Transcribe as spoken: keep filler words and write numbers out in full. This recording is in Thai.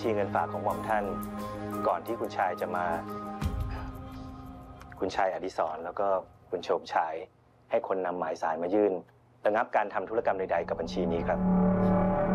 ชีเงินฝากของหม่อมท่านก่อนที่คุณชายจะมาคุณชายอดิศรแล้วก็คุณโฉมฉายให้คนนำหมายสารมายื่นระงับการทำธุรกรรมใดๆกับบัญชีนี้ครับ